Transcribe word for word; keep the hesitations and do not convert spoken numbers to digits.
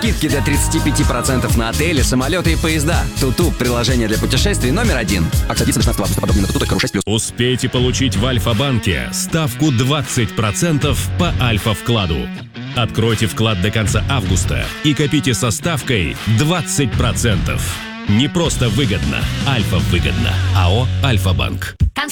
Скидки до тридцати пяти процентов на отели, самолеты и поезда. Туту – приложение для путешествий номер один. Акция длится до шестнадцатого августа. Подробнее на туту точка ру шесть плюс. Успейте получить в Альфа-банке ставку двадцать процентов по Альфа-вкладу. Откройте вклад до конца августа и копите со ставкой двадцать процентов. Не просто выгодно, Альфа выгодно. АО «Альфа-банк». Конспект.